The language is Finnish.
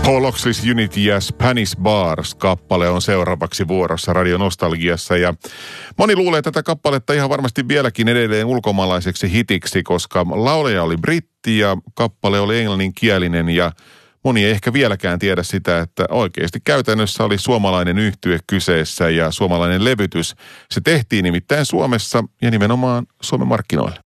Paul Oxley's Unity ja Spanish Bars-kappale on seuraavaksi vuorossa Radio Nostalgiassa. Ja moni luulee tätä kappaletta ihan varmasti vieläkin edelleen ulkomaalaiseksi hitiksi, koska laulaja oli britti ja kappale oli englanninkielinen ja moni ei ehkä vieläkään tiedä sitä, että oikeasti käytännössä oli suomalainen yhtye kyseessä ja suomalainen levytys. Se tehtiin nimittäin Suomessa ja nimenomaan Suomen markkinoille.